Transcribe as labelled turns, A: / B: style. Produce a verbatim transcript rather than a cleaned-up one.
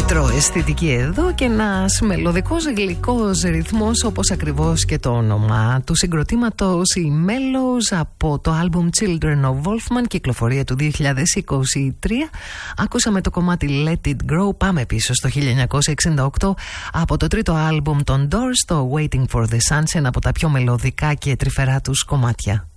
A: ηλεκτροαισθητική εδώ και ένας μελωδικός γλυκός ρυθμός, όπως ακριβώς και το όνομα του συγκροτήματος, οι Mellows, από το άλμπουμ Children of Wolfman, κυκλοφορία του δύο χιλιάδες είκοσι τρία. Άκουσαμε το κομμάτι Let It Grow. Πάμε πίσω στο χίλια εννιακόσια εξήντα οκτώ, από το τρίτο άλμπουμ των Doors, το Waiting for the Sunshine, από τα πιο μελωδικά και τρυφερά τους κομμάτια.